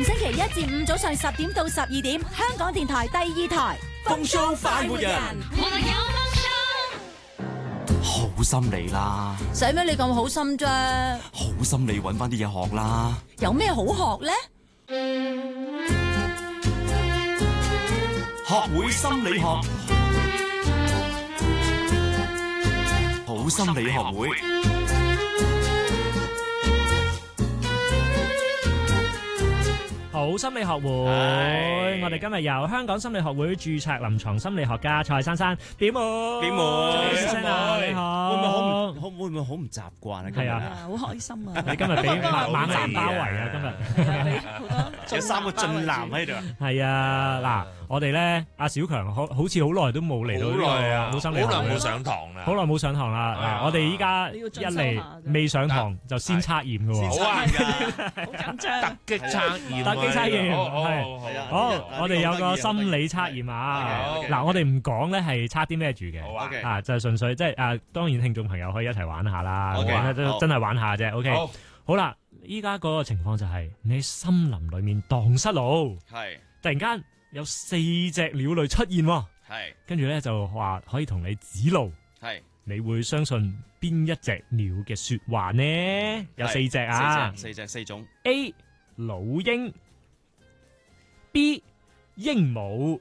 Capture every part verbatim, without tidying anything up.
逢星期一至五早上十點到十二點，香港電台第二台風騷快活人， 我有風騷。 好心理啦， 使咩你咁好心啫？ 好心理揾翻啲嘢學啦。 有咩好學呢？ 學會心理學，好心理學會。 好心理學會，我哋今日由香港心理學會註冊臨床心理學家蔡珊珊表妹， 表妹， 先生啊，你好， 會唔會好唔會唔會好唔習慣啊？ 係啊， 好開心啊！ 你今日俾猛猛男包圍啊！今日有三個俊男喺度。 係啊，嗱，我哋咧，阿小強好好似好耐都冇嚟到呢個， 好耐啊， 好心理學會， 好耐冇上堂啦， 好耐冇上堂啦。嗱，我哋依家一嚟未上堂就先測驗嘅喎， 好啊， 好緊張， 突擊測驗， 突擊測驗係。 係啊， 好，我哋有個心理測驗啊！嗱，我哋唔講咧係測啲咩住嘅， 好啊， 啊就係純粹即係啊，當然聽眾朋友可以一齊玩下啦，玩真真係玩下啫。OK，好啦，依家嗰個情況就係你喺森林裏面蕩失路， 係突然間有四隻鳥類出現， 係跟住咧就話可以同你指路， 係， 你會相信邊一隻鳥嘅說話呢？有四隻啊， 四隻四隻四種 A 老鷹。B 鸚鵡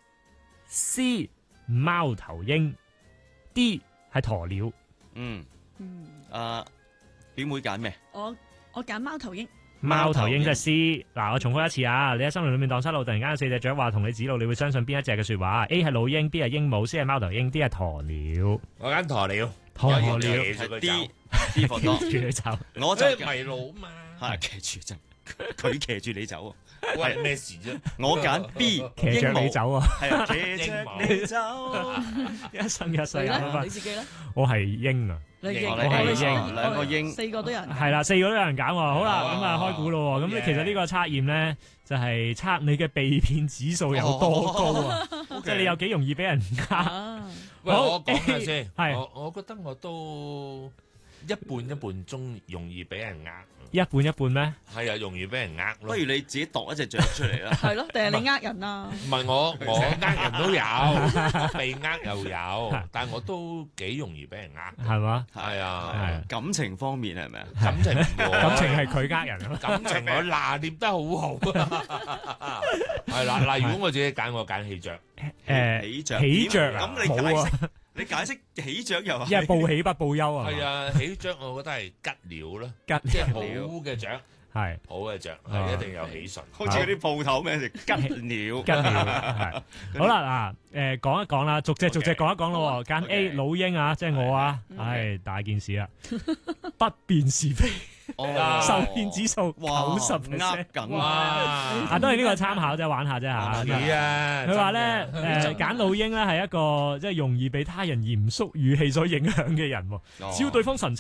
C 貓頭鷹 D 係鴕鳥。 嗯嗯， 誒，表妹揀咩？ 我我揀貓頭鷹。 貓頭鷹即係 C。嗱，我重複一次啊！你喺森林裏面蕩失路，突然間有四隻雀話同你指路，你會相信邊一隻嘅說話 ？A 係老鷹 ，B 係鸚鵡 ，C 係貓頭鷹 ，D 係鴕鳥。 我揀鴕鳥， 鴕鳥 ，D D 放多， 騎住你走， 我就迷路嘛， 係騎住就佢騎住你走。 喂，咩事啫？ 我揀 B， 騎着你走啊！ 係啊，騎着你走， 一生一世你咧？ 啊！ 你自己咧？ 我係鷹啊！ 你我係我鷹兩個我鷹四個都有人。 係啦，四個都有人揀喎。好啦，咁啊開估咯。咁好嘢其實呢個測驗咧，就係測你嘅被騙指數有多高啊！即係你有幾容易俾人呃。 啊， 喂， 好我講下先， 係我我覺得我都一半一半中容易俾人呃， 一半一半咩？ 係啊，容易俾人呃咯。 不如你自己度一隻雀出嚟啦。 係咯，定係你呃人啊？ 唔係我，我呃人都有，被呃又有，但係我都幾容易俾人呃。 係嘛？ 係啊， 係感情方面係咪啊？ 感情唔會感情係佢呃人咯。 感情我拿捏得好好。係啦，嗱，如果我自己揀，我揀喜鵲。 誒， 喜鵲， 喜鵲啊， 咁你解冇啊， 釋，你解釋喜鵲又係一係報喜不報憂啊。 係啊，喜鵲我覺得係吉鳥啦， 吉即係好嘅雀， 係好嘅雀係一定有喜訊。 好似嗰啲鋪頭咩食吉鳥， 吉鳥係。好啦，嗱，誒講一講啦，逐隻逐隻講一講咯。揀 A 老鷹啊，即係我啊，唉大件事啦，不辨是非。 哦受騙指數九十 percent， 呃緊哇！ 啊，當然呢個係參考啫，玩下啫嚇。 係啊， 佢話咧，誒揀老鷹咧係一個即係容易被他人嚴肅語氣所影響嘅人喎，只要對方神情